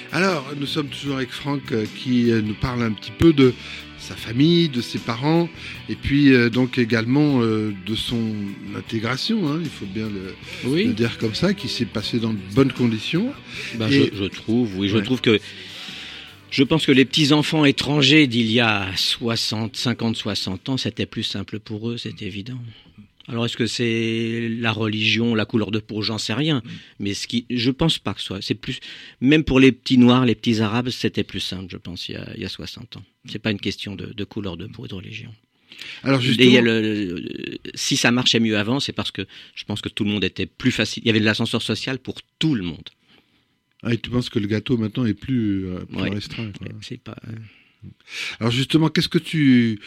Alors, nous sommes toujours avec Franck qui nous parle un petit peu de sa famille, de ses parents, et puis donc également de son intégration, hein, il faut bien le dire comme ça, qui s'est passé dans de bonnes conditions. Je trouve que je pense que les petits-enfants étrangers d'il y a 50, 60 ans, c'était plus simple pour eux, c'est évident. Alors, est-ce que c'est la religion, la couleur de peau, j'en sais rien. Mais je pense pas que c'est plus, même pour les petits noirs, les petits arabes, c'était plus simple, je pense, il y a 60 ans. C'est pas une question de couleur de peau et de religion. Alors, justement. Si ça marchait mieux avant, c'est parce que je pense que tout le monde était plus facile. Il y avait de l'ascenseur social pour tout le monde. Ah, et tu penses que le gâteau maintenant est plus restreint, quoi. C'est pas. Alors justement, qu'est-ce que tu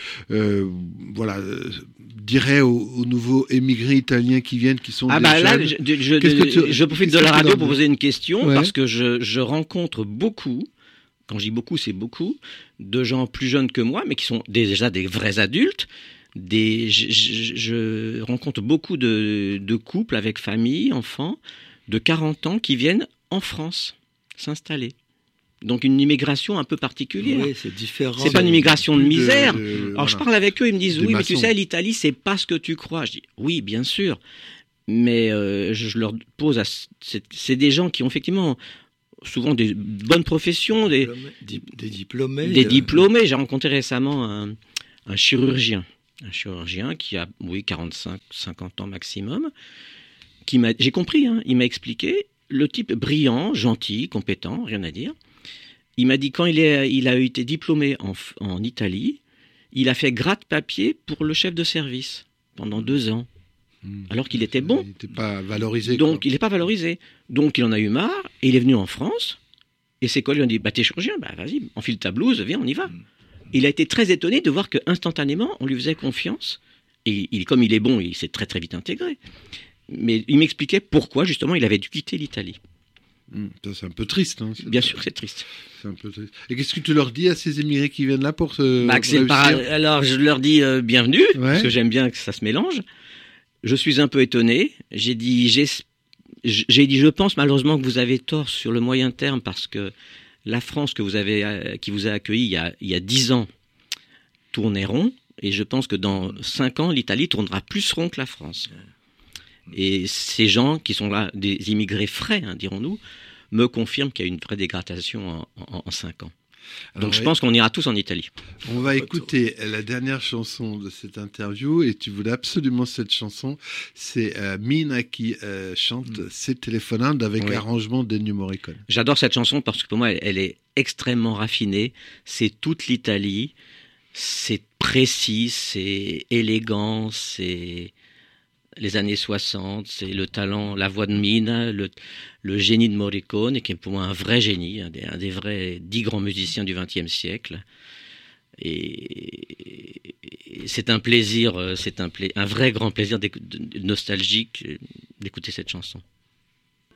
dirais aux nouveaux émigrés italiens qui viennent, qui sont je profite de la radio pour poser une question, parce que je rencontre beaucoup, quand je dis beaucoup, c'est beaucoup, de gens plus jeunes que moi, mais qui sont déjà des vrais adultes. Je rencontre beaucoup de couples avec famille, enfants, de 40 ans qui viennent en France s'installer. Donc une immigration un peu particulière. Oui, c'est différent. C'est pas une immigration de misère. Alors je parle avec eux, ils me disent oui, mais tu sais, l'Italie, c'est pas ce que tu crois. Je dis oui, bien sûr, mais je leur pose, c'est des gens qui ont effectivement souvent des bonnes professions, des diplômés. J'ai rencontré récemment un chirurgien qui a 45-50 ans maximum, j'ai compris, hein, il m'a expliqué, le type brillant, gentil, compétent, rien à dire. Il m'a dit quand il a été diplômé en Italie, il a fait gratte-papier pour le chef de service pendant 2 ans, alors qu'il était bon. Il n'était pas valorisé. Donc il n'est pas valorisé. Donc il en a eu marre et il est venu en France. Et ses collègues lui ont dit t'es chirurgien, vas-y, enfile ta blouse, viens, on y va. Il a été très étonné de voir que instantanément on lui faisait confiance. Et comme il est bon, il s'est très très vite intégré. Mais il m'expliquait pourquoi justement il avait dû quitter l'Italie. C'est un peu triste. Hein, bien sûr, c'est triste. C'est un peu triste. Et qu'est-ce que tu leur dis à ces émigrés qui viennent là pour se Alors, je leur dis bienvenue, parce que j'aime bien que ça se mélange. Je suis un peu étonné. J'ai dit, je pense malheureusement que vous avez tort sur le moyen terme, parce que la France qui vous a accueilli il y a 10 ans tournait rond, et je pense que dans 5 ans, l'Italie tournera plus rond que la France. Et ces gens qui sont là, des immigrés frais, hein, dirons-nous, me confirment qu'il y a une vraie dégradation en 5 ans. Donc je pense qu'on ira tous en Italie. On va écouter la dernière chanson de cette interview, et tu voulais absolument cette chanson. C'est Mina qui chante C'est Telefonando avec l'arrangement d'Ennio Morricone. J'adore cette chanson parce que pour moi elle est extrêmement raffinée. C'est toute l'Italie, c'est précis, c'est élégant, c'est les années 60, c'est le talent, la voix de Mina, le génie de Morricone, qui est pour moi un vrai génie, un des vrais 10 grands musiciens du XXe siècle. Et c'est un plaisir, un vrai grand plaisir nostalgique d'écouter cette chanson.